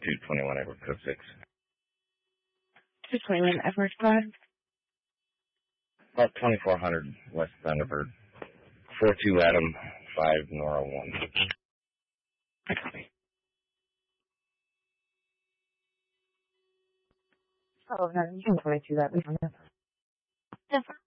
221 Edward Code 6. 221 Edward Drive. About 2400 West Thunderbird. 42 Adam 5 Nora 1. I copy. Oh, no, you can 22 that. We don't know. Yes, sir.